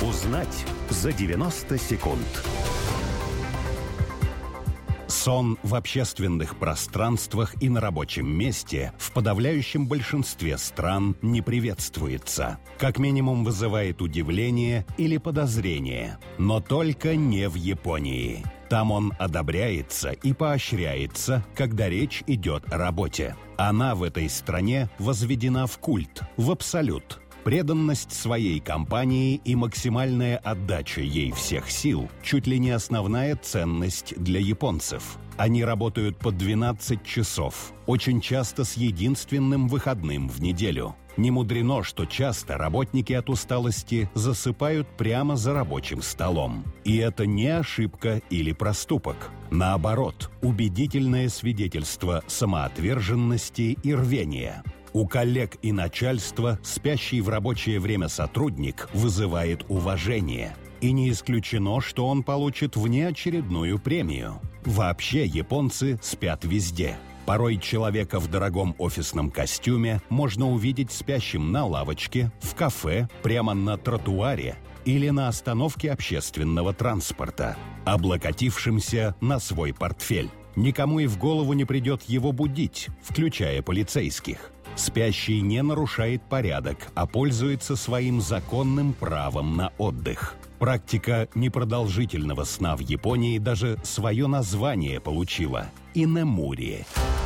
Узнать за 90 секунд. Сон в общественных пространствах и на рабочем месте в подавляющем большинстве стран не приветствуется. Как минимум вызывает удивление или подозрение. Но только не в Японии. Там он одобряется и поощряется, когда речь идет о работе. Она в этой стране возведена в культ, в абсолют. Преданность своей компании и максимальная отдача ей всех сил – чуть ли не основная ценность для японцев. Они работают по 12 часов, очень часто с единственным выходным в неделю. Не мудрено, что часто работники от усталости засыпают прямо за рабочим столом. И это не ошибка или проступок. Наоборот, убедительное свидетельство самоотверженности и рвения. У коллег и начальства спящий в рабочее время сотрудник вызывает уважение. И не исключено, что он получит внеочередную премию. Вообще японцы спят везде. Порой человека в дорогом офисном костюме можно увидеть спящим на лавочке, в кафе, прямо на тротуаре или на остановке общественного транспорта, облокотившимся на свой портфель. Никому и в голову не придет его будить, включая полицейских. Спящий не нарушает порядок, а пользуется своим законным правом на отдых. Практика непродолжительного сна в Японии даже свое название получила – инэмури.